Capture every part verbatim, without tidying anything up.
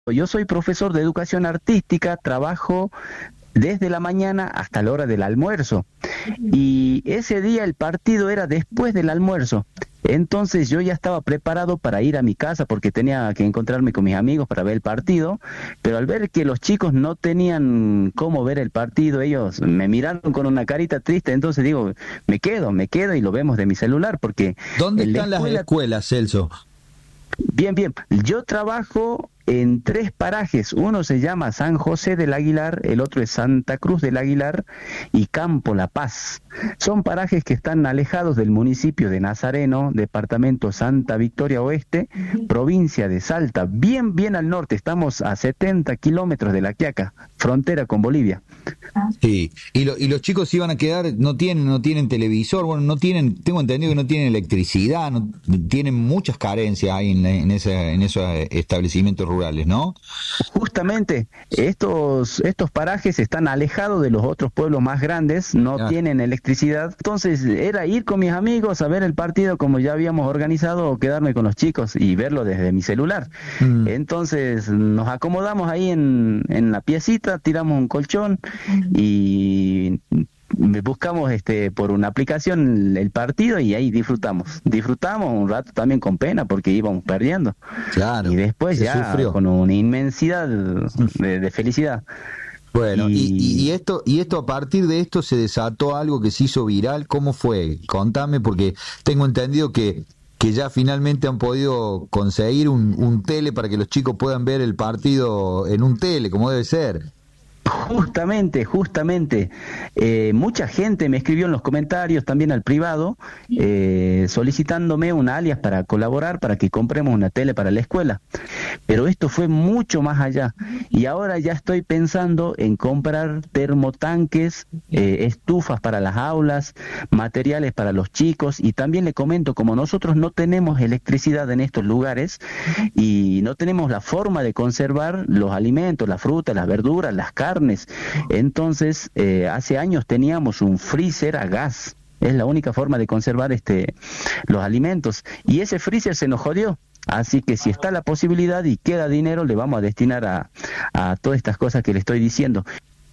Yo soy profesor de educación artística, trabajo desde la mañana hasta la hora del almuerzo. Y ese día el partido era después del almuerzo. Entonces yo ya estaba preparado para ir a mi casa porque tenía que encontrarme con mis amigos para ver el partido, pero al ver que los chicos no tenían cómo ver el partido, ellos me miraron con una carita triste, entonces digo, me quedo, me quedo y lo vemos de mi celular porque... ¿Dónde en la están escuela... las escuelas, Celso? Bien, bien. Yo trabajo en tres parajes. Uno se llama San José del Aguilar, el otro es Santa Cruz del Aguilar y Campo La Paz. Son parajes que están alejados del municipio de Nazareno, departamento Santa Victoria Oeste, provincia de Salta, bien, bien al norte. Estamos a setenta kilómetros de La Quiaca, frontera con Bolivia. Sí, y, lo, y los chicos iban a quedar, no tienen, no tienen televisor, bueno, no tienen, tengo entendido que no tienen electricidad, no, tienen muchas carencias ahí en, en, ese, en esos establecimientos rurales, ¿no? Justamente, estos, estos parajes están alejados de los otros pueblos más grandes, no Ah. tienen electricidad, entonces era ir con mis amigos a ver el partido como ya habíamos organizado o quedarme con los chicos y verlo desde mi celular. Mm. Entonces nos acomodamos ahí en, en la piecita, tiramos un colchón y buscamos este por una aplicación el partido y ahí disfrutamos. Disfrutamos un rato también con pena porque íbamos perdiendo. Claro. Y después se ya sufrió. con una inmensidad de, de felicidad. Bueno, y, Y- y, y esto y esto a partir de esto se desató algo que se hizo viral. ¿Cómo fue? Contame, porque tengo entendido que que ya finalmente han podido conseguir un, un tele para que los chicos puedan ver el partido en un tele, como debe ser. Justamente, justamente, eh, mucha gente me escribió en los comentarios, también al privado, eh, solicitándome un alias para colaborar, para que compremos una tele para la escuela. Pero esto fue mucho más allá. Y ahora ya estoy pensando en comprar termotanques, eh, estufas para las aulas, materiales para los chicos. Y también le comento, como nosotros no tenemos electricidad en estos lugares y no tenemos la forma de conservar los alimentos, las frutas, las verduras, las carnes, entonces eh, hace años teníamos un freezer a gas. Es la única forma de conservar este los alimentos y ese freezer se nos jodió. Así que si está la posibilidad y queda dinero, le vamos a destinar a, a todas estas cosas que le estoy diciendo.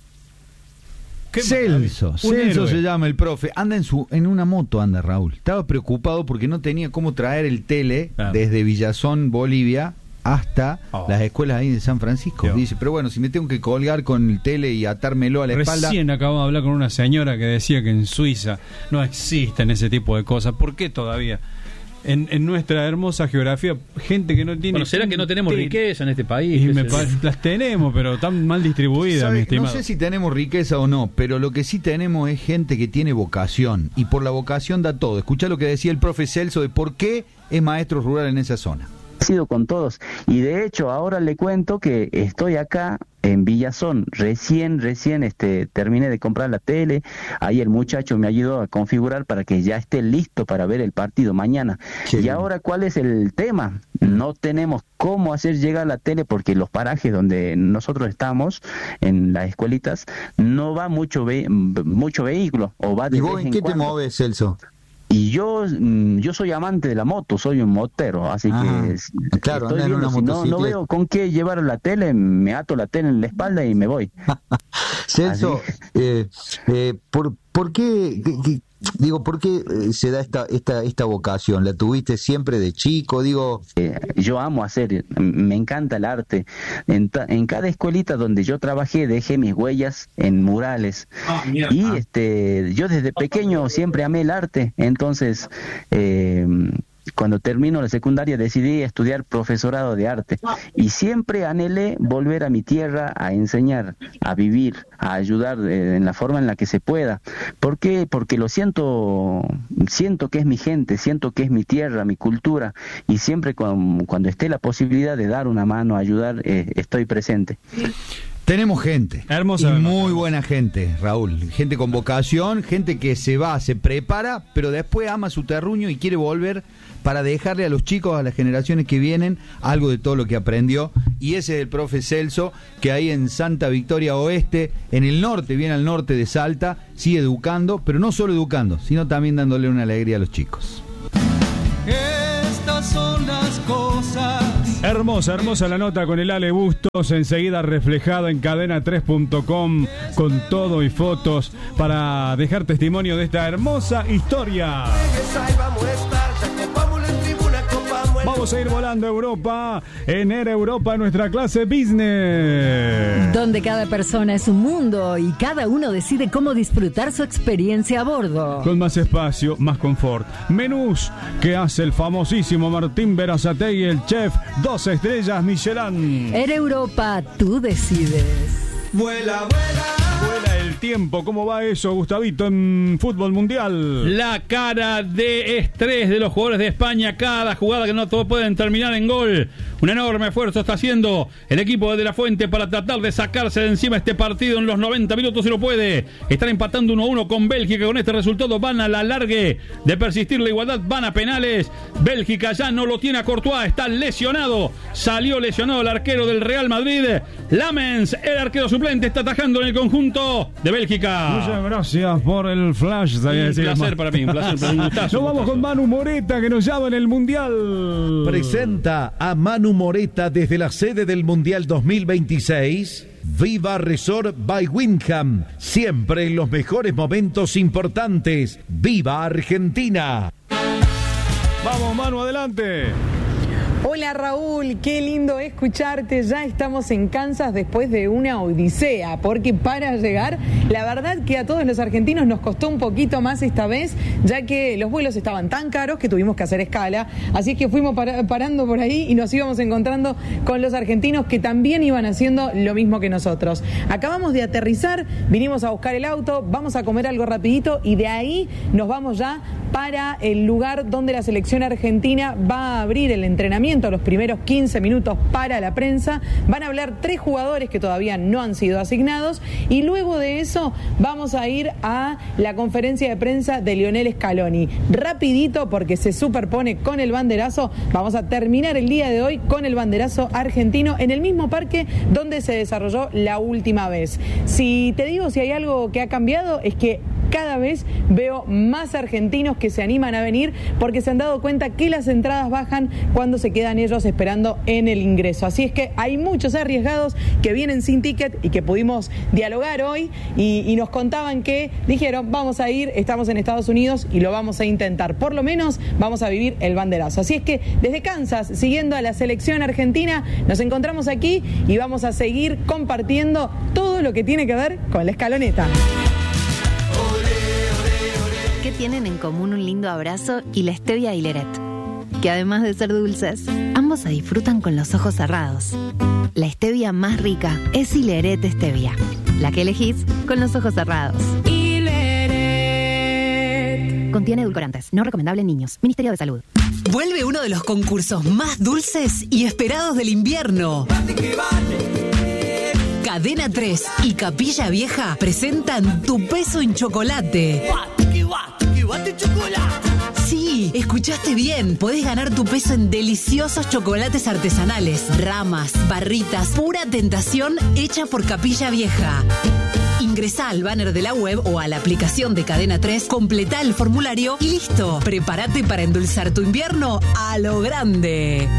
Qué Celso, maravilla. Un Celso héroe. se llama el profe. Anda en su en una moto, anda Raúl. Estaba preocupado porque no tenía cómo traer el tele Claro. desde Villazón, Bolivia, hasta Oh. las escuelas ahí de San Francisco. Dios. Dice, pero bueno, si me tengo que colgar con el tele y atármelo a la espalda. Recién acabamos de hablar con una señora que decía que en Suiza no existen ese tipo de cosas. ¿Por qué todavía? En, en nuestra hermosa geografía, gente que no tiene... Bueno, será que no tenemos tele. riqueza en este país. Y qué me sé yo. pa- las tenemos, pero tan mal distribuidas, ¿Sabe? mi No estimado. sé si tenemos riqueza o no, pero lo que sí tenemos es gente que tiene vocación, y por la vocación da todo. Escuchá lo que decía el profe Celso de por qué es maestro rural en esa zona. Ha sido con todos y de hecho ahora le cuento que estoy acá en Villazón, recién, recién este, terminé de comprar la tele, ahí el muchacho me ayudó a configurar para que ya esté listo para ver el partido mañana. Qué y bien. ahora, ¿cuál es el tema? No tenemos cómo hacer llegar la tele porque los parajes donde nosotros estamos, en las escuelitas, no va mucho, ve mucho vehículo o va de ¿Y vos vez en en qué te cuando. moves, Celso? Y yo mm, yo soy amante de la moto, soy un motero, así Ajá. que s- Claro, estoy anda en viendo, una si no, no motocicleta. veo con qué llevar la tele, me ato la tele en la espalda y me voy. Celso, eh, eh, ¿por, ¿por qué, qué- qué- digo, por qué eh, se da esta, esta, esta vocación? ¿La tuviste siempre de chico? Digo, Eh, yo amo hacer, me encanta el arte. En, ta- en cada escuelita donde yo trabajé dejé mis huellas en murales. Y este, yo desde pequeño siempre amé el arte, entonces eh, cuando termino la secundaria decidí estudiar profesorado de arte y siempre anhelé volver a mi tierra a enseñar, a vivir, a ayudar eh, en la forma en la que se pueda. ¿Por qué? Porque lo siento, siento que es mi gente, siento que es mi tierra, mi cultura y siempre cuando, cuando esté la posibilidad de dar una mano, ayudar, eh, estoy presente. Tenemos gente. Hermosa, y hermosa, muy hermosa. buena gente, Raúl. Gente con vocación, gente que se va, se prepara, pero después ama su terruño y quiere volver para dejarle a los chicos, a las generaciones que vienen, algo de todo lo que aprendió. Y ese es el profe Celso, que ahí en Santa Victoria Oeste, en el norte, bien al norte de Salta, sigue educando, pero no solo educando, sino también dándole una alegría a los chicos. Estas son las cosas Hermosa, hermosa la nota con el Ale Bustos, enseguida reflejada en cadena tres punto com con todo y fotos para dejar testimonio de esta hermosa historia. Vamos a ir volando a Europa, en Air Europa, nuestra clase business. Donde cada persona es un mundo y cada uno decide cómo disfrutar su experiencia a bordo. Con más espacio, más confort. Menús que hace el famosísimo Martín Berazategui, el chef, dos estrellas Michelin. Air Europa, tú decides. Vuela, vuela. Vuela el tiempo. ¿Cómo va eso, Gustavito, en fútbol mundial? La cara de estrés de los jugadores de España. Cada jugada que no todos pueden terminar en gol. Un enorme esfuerzo está haciendo el equipo de De La Fuente para tratar de sacarse de encima este partido en los noventa minutos, si lo puede. Están empatando uno a uno con Bélgica. Con este resultado van a la largue de persistir la igualdad. Van a penales. Bélgica ya no lo tiene a Courtois. Está lesionado. Salió lesionado el arquero del Real Madrid. Lamens, el arquero suplente, está atajando en el conjunto de Bélgica. Muchas gracias por el flash. Un placer para mí, un placer. Un gustazo, nos vamos con Manu Moreta, que nos llama en el Mundial. Presenta a Manu Moreta desde la sede del Mundial dos mil veintiséis. Viva Resort by Wyndham, siempre en los mejores momentos importantes. ¡Viva Argentina! Vamos, Manu, adelante. Hola Raúl, qué lindo escucharte. Ya estamos en Kansas después de una odisea, porque para llegar, la verdad que a todos los argentinos nos costó un poquito más esta vez, ya que los vuelos estaban tan caros que tuvimos que hacer escala. Así es que fuimos par- parando por ahí y nos íbamos encontrando con los argentinos que también iban haciendo lo mismo que nosotros. Acabamos de aterrizar, vinimos a buscar el auto, vamos a comer algo rapidito y de ahí nos vamos ya para el lugar donde la selección argentina va a abrir el entrenamiento, los primeros quince minutos para la prensa. Van a hablar tres jugadores que todavía no han sido asignados y luego de eso vamos a ir a la conferencia de prensa de Lionel Scaloni. Rapidito, porque se superpone con el banderazo. Vamos a terminar el día de hoy con el banderazo argentino en el mismo parque donde se desarrolló la última vez. Si te digo si hay algo que ha cambiado, es que cada vez veo más argentinos que se animan a venir porque se han dado cuenta que las entradas bajan cuando se quedan ellos esperando en el ingreso. Así es que hay muchos arriesgados que vienen sin ticket y que pudimos dialogar hoy y, y nos contaban que dijeron, vamos a ir, estamos en Estados Unidos y lo vamos a intentar. Por lo menos vamos a vivir el banderazo. Así es que desde Kansas, siguiendo a la selección argentina, nos encontramos aquí y vamos a seguir compartiendo todo lo que tiene que ver con la escaloneta. ¿Qué tienen en común un lindo abrazo y la stevia y Leret? Que además de ser dulces, ambos se disfrutan con los ojos cerrados. La stevia más rica es Hileret Stevia, la que elegís con los ojos cerrados. Hileret. Contiene edulcorantes, no recomendable en niños. Ministerio de Salud. Vuelve uno de los concursos más dulces y esperados del invierno. Cadena tres y Capilla Vieja presentan Tu Peso en Chocolate. Sí, escuchaste bien. Podés ganar tu peso en deliciosos chocolates artesanales, ramas, barritas, pura tentación hecha por Capilla Vieja. Ingresá al banner de la web o a la aplicación de Cadena tres, completá el formulario y listo. Prepárate para endulzar tu invierno a lo grande.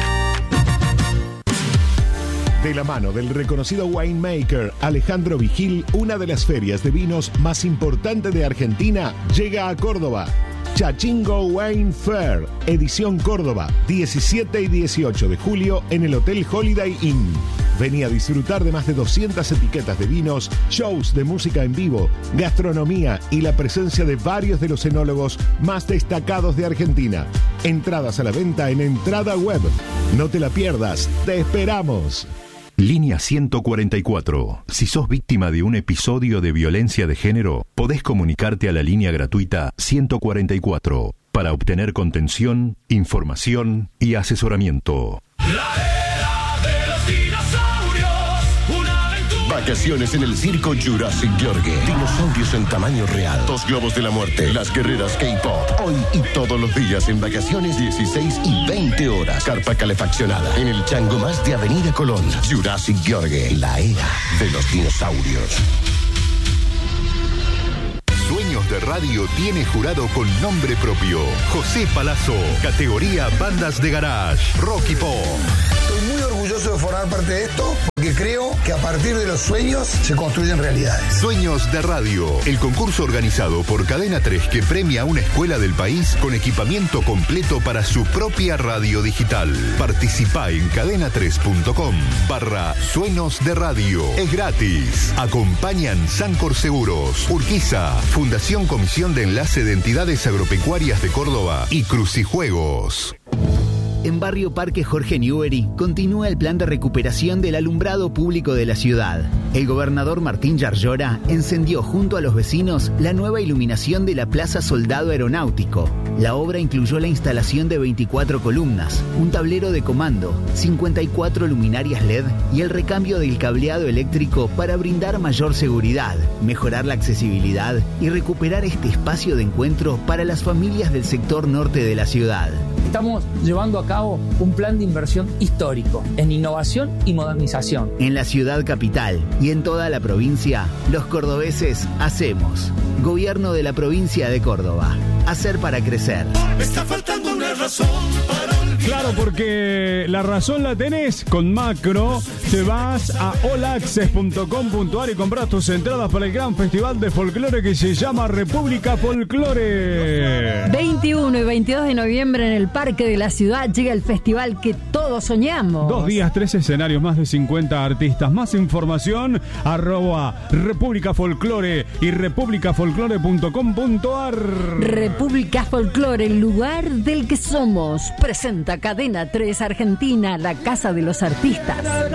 De la mano del reconocido winemaker Alejandro Vigil, una de las ferias de vinos más importantes de Argentina llega a Córdoba. Chachingo Wine Fair, edición Córdoba, diecisiete y dieciocho de julio en el Hotel Holiday Inn. Vení a disfrutar de más de doscientas etiquetas de vinos, shows de música en vivo, gastronomía y la presencia de varios de los enólogos más destacados de Argentina. Entradas a la venta en Entrada Web. No te la pierdas, te esperamos. Línea ciento cuarenta y cuatro. Si sos víctima de un episodio de violencia de género, podés comunicarte a la línea gratuita ciento cuarenta y cuatro para obtener contención, información y asesoramiento. Vacaciones en el circo Jurassic Yorgue. Dinosaurios en tamaño real. Dos globos de la muerte. Las guerreras K-pop. Hoy y todos los días en vacaciones dieciséis y veinte horas. Carpa calefaccionada. En el chango más de Avenida Colón. Jurassic Yorgue. La era de los dinosaurios. Sueños de de radio tiene jurado con nombre propio. José Palazzo, categoría bandas de garage, rock y pop. Estoy muy orgulloso de formar parte de esto, porque creo que a partir de los sueños se construyen realidades. Sueños de Radio, el concurso organizado por Cadena tres que premia a una escuela del país con equipamiento completo para su propia radio digital. Participa en cadena tres punto com barra Sueños de Radio. Es gratis. Acompañan Sancor Seguros, Urquiza, Fundación Comisión de Enlace de Entidades Agropecuarias de Córdoba y Crucijuegos. En Barrio Parque Jorge Newbery continúa el plan de recuperación del alumbrado público de la ciudad. El gobernador Martín Yarlora encendió junto a los vecinos la nueva iluminación de la Plaza Soldado Aeronáutico. La obra incluyó la instalación de veinticuatro columnas, un tablero de comando, cincuenta y cuatro luminarias L E D y el recambio del cableado eléctrico para brindar mayor seguridad, mejorar la accesibilidad y recuperar este espacio de encuentro para las familias del sector norte de la ciudad. Estamos llevando a cabo un plan de inversión histórico en innovación y modernización. En la ciudad capital y en toda la provincia, los cordobeses hacemos. Gobierno de la provincia de Córdoba. Hacer para crecer. Me está faltando una razón para olvidar. Claro, porque la razón la tenés con Macro. Te vas a all access punto com punto a r y compras tus entradas para el gran festival de folclore que se llama República Folclore. veintiuno y veintidós de noviembre en el Parque de la Ciudad llega el festival que todos soñamos. Dos días, tres escenarios, más de cincuenta artistas. Más información, arroba República Folclore y república folclore punto com punto a r. República Folclore, el lugar del que somos. Presenta Cadena tres Argentina, la casa de los artistas.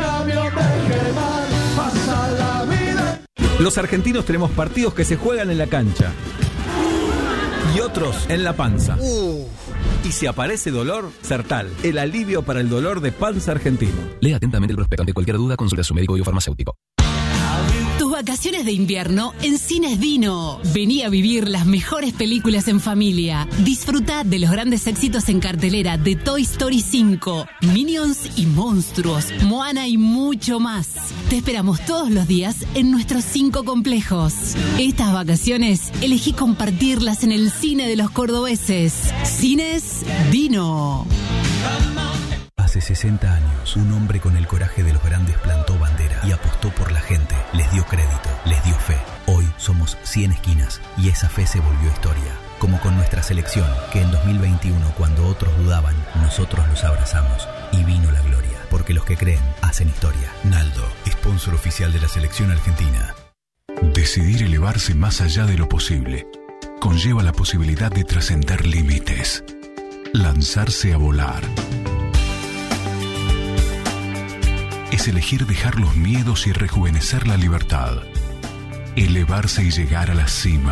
Los argentinos tenemos partidos que se juegan en la cancha y otros en la panza. Uh. Y si aparece dolor, Sertal, el alivio para el dolor de panza argentino. Lea atentamente el prospecto. Ante cualquier duda, consulte a su médico y farmacéutico. Tus vacaciones de invierno en Cines Dino. Vení a vivir las mejores películas en familia. Disfruta de los grandes éxitos en cartelera de Toy Story cinco, Minions y Monstruos, Moana y mucho más. Te esperamos todos los días en nuestros cinco complejos. Estas vacaciones elegí compartirlas en el cine de los cordobeses. Cines Dino. Hace sesenta años, un hombre con el coraje de los grandes plantó bandera y apostó por la gente, les dio crédito, les dio fe. Hoy somos cien esquinas y esa fe se volvió historia. Como con nuestra selección, que en dos mil veintiuno, cuando otros dudaban, nosotros los abrazamos y vino la gloria. Porque los que creen, hacen historia. Naldo, sponsor oficial de la selección argentina. Decidir elevarse más allá de lo posible conlleva la posibilidad de trascender límites. Lanzarse a volar es elegir dejar los miedos y rejuvenecer la libertad. Elevarse y llegar a la cima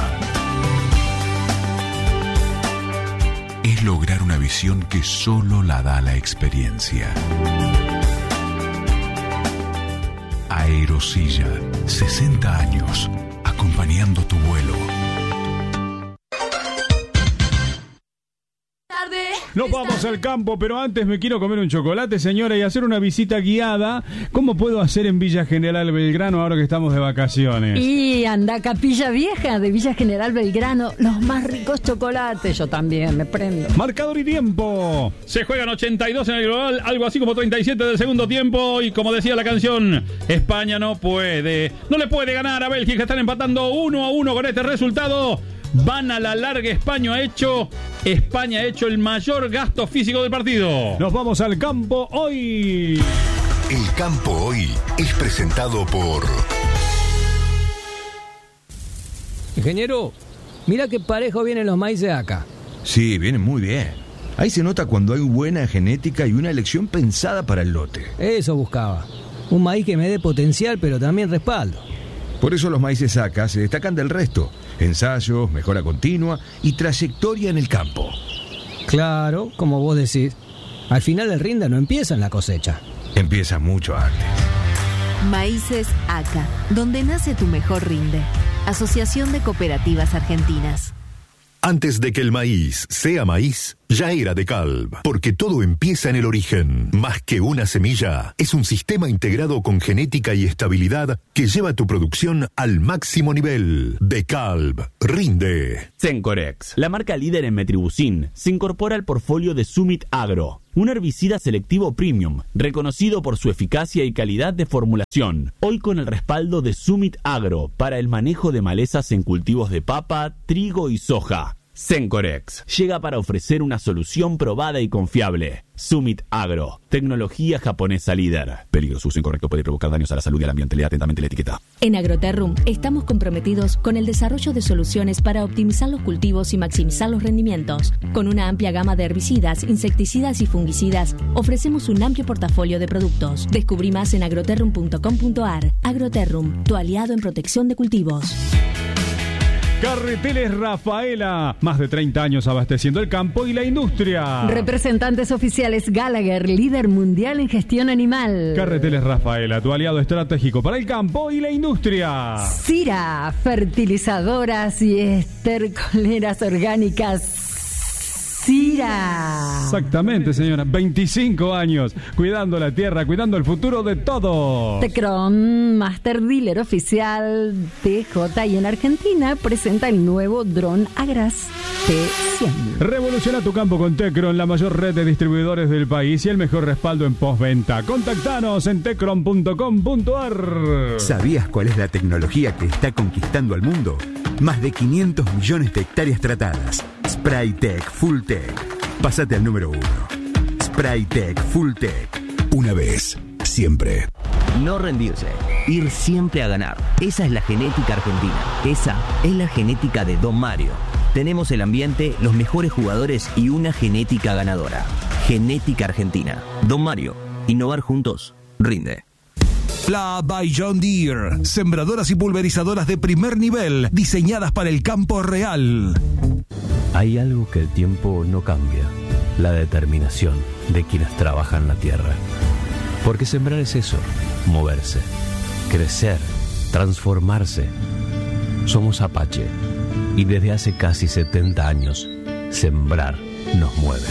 es lograr una visión que solo la da la experiencia. Aerosilla, sesenta años, acompañando tu vuelo. Nos vamos al campo, pero antes me quiero comer un chocolate, señora, y hacer una visita guiada. ¿Cómo puedo hacer en Villa General Belgrano ahora que estamos de vacaciones? Y anda a Capilla Vieja de Villa General Belgrano, los más ricos chocolates. Yo también me prendo. Marcador y tiempo. Se juegan ochenta y dos en el global, algo así como treinta y siete del segundo tiempo. Y como decía la canción, España no puede, no le puede ganar a Bélgica. Están empatando uno a uno con este resultado. Van a la larga. España ha hecho España ha hecho el mayor gasto físico del partido. Nos vamos al campo hoy. El campo hoy es presentado por... Ingeniero, mira qué parejo vienen los maíces acá. Sí, vienen muy bien. Ahí se nota cuando hay buena genética y una elección pensada para el lote. Eso buscaba. Un maíz que me dé potencial, pero también respaldo. Por eso los maíces acá se destacan del resto. Ensayos, mejora continua y trayectoria en el campo. Claro, como vos decís. Al final el rinde no empieza en la cosecha. Empieza mucho antes. Maíces A C A, donde nace tu mejor rinde. Asociación de Cooperativas Argentinas. Antes de que el maíz sea maíz, ya era DeKalb, porque todo empieza en el origen. Más que una semilla, es un sistema integrado con genética y estabilidad que lleva tu producción al máximo nivel. DeKalb, rinde. Cencorex, la marca líder en metribuzin, se incorpora al portfolio de Summit Agro, un herbicida selectivo premium, reconocido por su eficacia y calidad de formulación. Hoy con el respaldo de Summit Agro para el manejo de malezas en cultivos de papa, trigo y soja. Cencorex llega para ofrecer una solución probada y confiable. Summit Agro, tecnología japonesa líder. Peligro, uso incorrecto puede provocar daños a la salud y al ambiente. Lea atentamente la etiqueta. En Agroterrum estamos comprometidos con el desarrollo de soluciones para optimizar los cultivos y maximizar los rendimientos. Con una amplia gama de herbicidas, insecticidas y fungicidas, ofrecemos un amplio portafolio de productos. Descubrí más en agroterrum punto com punto ar. Agroterrum, tu aliado en protección de cultivos. Carreteles Rafaela, más de treinta años abasteciendo el campo y la industria. Representantes oficiales Gallagher, líder mundial en gestión animal. Carreteles Rafaela, tu aliado estratégico para el campo y la industria. Cira, fertilizadoras y estercoleras orgánicas. Cira. Exactamente, señora. veinticinco años cuidando la tierra, cuidando el futuro de todos. Tecron, Master Dealer Oficial T J y en Argentina presenta el nuevo dron Agras T cien. Revoluciona tu campo con Tecron, la mayor red de distribuidores del país y el mejor respaldo en postventa. Contactanos en tecron punto com punto ar. ¿Sabías cuál es la tecnología que está conquistando al mundo? Más de quinientos millones de hectáreas tratadas. Spraytec Fulltech. Pásate al número uno. Spraytec Fulltech. Una vez, siempre. No rendirse, ir siempre a ganar. Esa es la genética argentina. Esa es la genética de Don Mario. Tenemos el ambiente, los mejores jugadores y una genética ganadora. Genética argentina. Don Mario, innovar juntos, rinde. La by John Deere, sembradoras y pulverizadoras de primer nivel, diseñadas para el campo real. Hay algo que el tiempo no cambia, la determinación de quienes trabajan la tierra. Porque sembrar es eso, moverse, crecer, transformarse. Somos Apache y desde hace casi setenta años, sembrar nos mueve.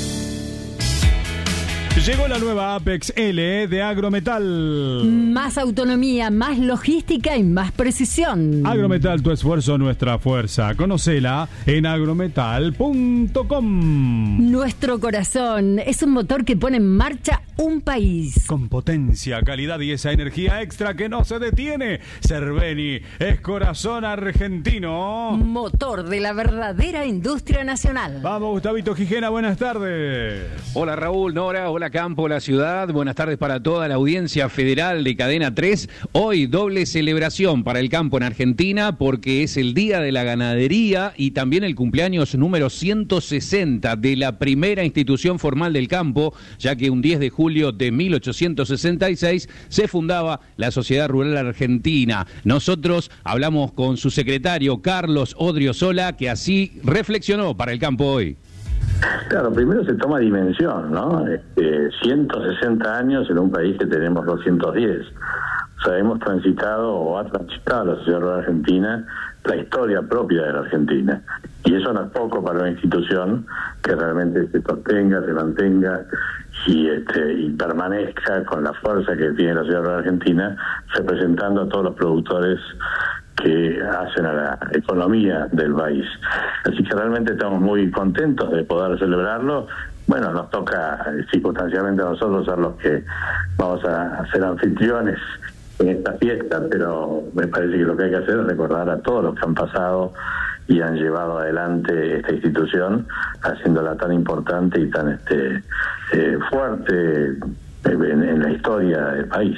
Llegó la nueva Apex L de Agrometal. Más autonomía, más logística y más precisión. Agrometal, tu esfuerzo, nuestra fuerza. Conócela en agrometal punto com. Nuestro corazón es un motor que pone en marcha un país. Con potencia, calidad y esa energía extra que no se detiene. Cerveni es corazón argentino. Motor de la verdadera industria nacional. Vamos, Gustavito Gijena, buenas tardes. Hola Raúl, Nora, hola Campo, la ciudad. Buenas tardes para toda la audiencia federal de Cadena tres. Hoy doble celebración para el campo en Argentina porque es el Día de la Ganadería y también el cumpleaños número ciento sesenta de la primera institución formal del campo, ya que un diez de julio de mil ochocientos sesenta y seis se fundaba la Sociedad Rural Argentina. Nosotros hablamos con su secretario Carlos Odriozola, que así reflexionó para el campo hoy. Claro, primero se toma dimensión, ¿no? Este, ciento sesenta años en un país que tenemos doscientos diez. O sea, hemos transitado o ha transitado la Sociedad Rural Argentina la historia propia de la Argentina. Y eso no es poco para una institución que realmente se sostenga, se mantenga y, este, y permanezca con la fuerza que tiene la Sociedad Rural Argentina, representando a todos los productores que hacen a la economía del país. Así que realmente estamos muy contentos de poder celebrarlo. Bueno, nos toca circunstancialmente a nosotros ser los que vamos a ser anfitriones en esta fiesta, pero me parece que lo que hay que hacer es recordar a todos los que han pasado y han llevado adelante esta institución, haciéndola tan importante y tan este eh, fuerte en, en la historia del país.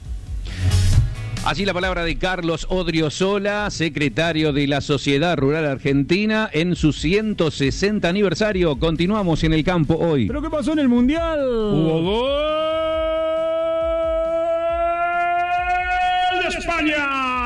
Así la palabra de Carlos Odriozola, secretario de la Sociedad Rural Argentina, en su ciento sesenta aniversario. Continuamos en el campo hoy. ¿Pero qué pasó en el Mundial? ¡Hubo gol de España!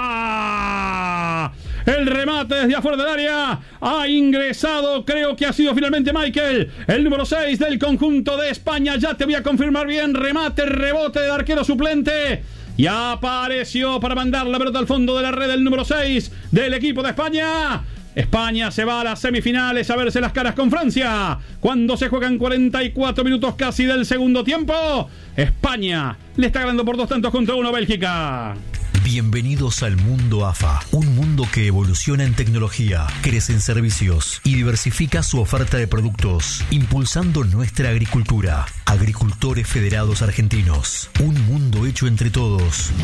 El remate desde afuera del área ha ingresado, creo que ha sido finalmente Michael, el número seis del conjunto de España. Ya te voy a confirmar bien. Remate, rebote del arquero suplente. Y apareció para mandar la pelota al fondo de la red el número seis del equipo de España. España se va a las semifinales a verse las caras con Francia. Cuando se juegan cuarenta y cuatro minutos casi del segundo tiempo, España le está ganando por dos tantos contra uno a Bélgica. Bienvenidos al mundo A F A, un mundo que evoluciona en tecnología, crece en servicios y diversifica su oferta de productos, impulsando nuestra agricultura. Agricultores Federados Argentinos, un mundo hecho entre todos.